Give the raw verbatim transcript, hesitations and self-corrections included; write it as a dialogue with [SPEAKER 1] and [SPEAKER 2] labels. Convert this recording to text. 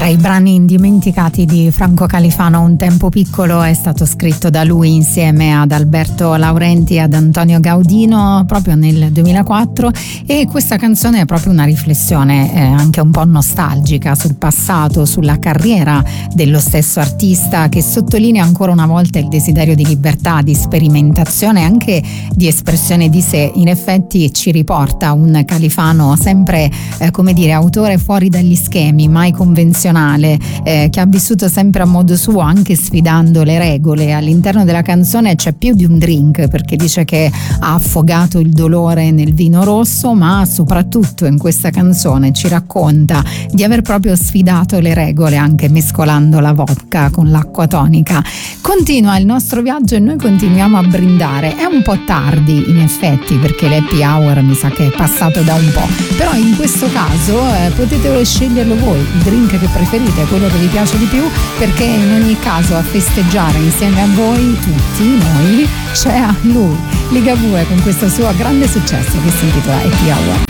[SPEAKER 1] Tra i brani indimenticati di Franco Califano, Un tempo piccolo è stato scritto da lui insieme ad Alberto Laurenti e ad Antonio Gaudino proprio nel duemilaquattro, e questa canzone è proprio una riflessione eh, anche un po' nostalgica sul passato, sulla carriera dello stesso artista, che sottolinea ancora una volta il desiderio di libertà, di sperimentazione e anche di espressione di sé. In effetti ci riporta un Califano sempre eh, come dire autore fuori dagli schemi, mai convenzionale, eh, che ha vissuto sempre a modo suo, anche sfidando le regole. All'interno della canzone c'è più di un drink, perché dice che ha affogato il dolore nel vino rosso, ma soprattutto in questa canzone ci racconta di aver proprio sfidato le regole, anche mescolando la vodka con l'acqua tonica. Continua il nostro viaggio e noi continuiamo a brindare. È un po' tardi in effetti, perché l'happy hour mi sa che è passato da un po', però in questo caso eh, potete sceglierlo voi, il drink che preferite, quello che vi piace di più, perché in ogni caso a festeggiare insieme a voi, tutti noi, c'è a lui, Ligabue, con questo suo grande successo che si intitola Happy Hour.